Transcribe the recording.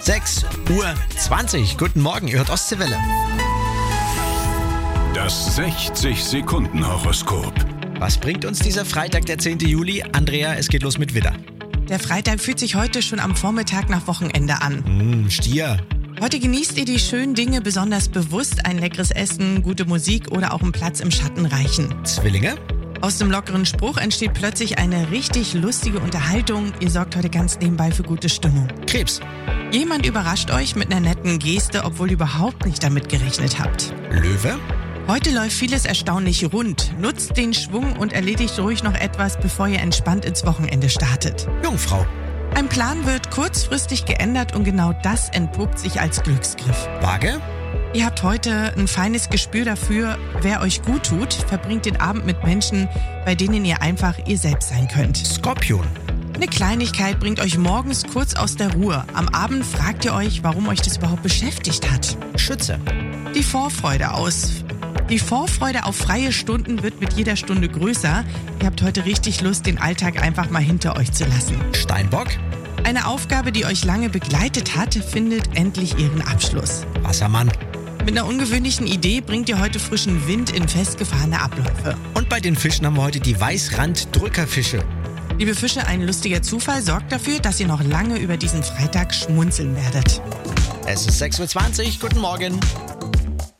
6:20 Uhr. Guten Morgen, ihr hört Ostseewelle. Das 60-Sekunden-Horoskop. Was bringt uns dieser Freitag, der 10. Juli? Andrea, es geht los mit Widder. Der Freitag fühlt sich heute schon am Vormittag nach Wochenende an. Stier. Heute genießt ihr die schönen Dinge besonders bewusst. Ein leckeres Essen, gute Musik oder auch ein Platz im Schatten reichen. Zwillinge. Aus dem lockeren Spruch entsteht plötzlich eine richtig lustige Unterhaltung. Ihr sorgt heute ganz nebenbei für gute Stimmung. Krebs. Jemand überrascht euch mit einer netten Geste, obwohl ihr überhaupt nicht damit gerechnet habt. Löwe. Heute läuft vieles erstaunlich rund. Nutzt den Schwung und erledigt ruhig noch etwas, bevor ihr entspannt ins Wochenende startet. Jungfrau. Ein Plan wird kurzfristig geändert und genau das entpuppt sich als Glücksgriff. Waage. Ihr habt heute ein feines Gespür dafür, wer euch gut tut. Verbringt den Abend mit Menschen, bei denen ihr einfach ihr selbst sein könnt. Skorpion. Eine Kleinigkeit bringt euch morgens kurz aus der Ruhe. Am Abend fragt ihr euch, warum euch das überhaupt beschäftigt hat. Schütze. Die Vorfreude auf freie Stunden wird mit jeder Stunde größer. Ihr habt heute richtig Lust, den Alltag einfach mal hinter euch zu lassen. Steinbock. Eine Aufgabe, die euch lange begleitet hat, findet endlich ihren Abschluss. Wassermann. Mit einer ungewöhnlichen Idee bringt ihr heute frischen Wind in festgefahrene Abläufe. Und bei den Fischen haben wir heute die Weißrand-Drückerfische. Liebe Fische, ein lustiger Zufall sorgt dafür, dass ihr noch lange über diesen Freitag schmunzeln werdet. Es ist 6:20 Uhr. Guten Morgen.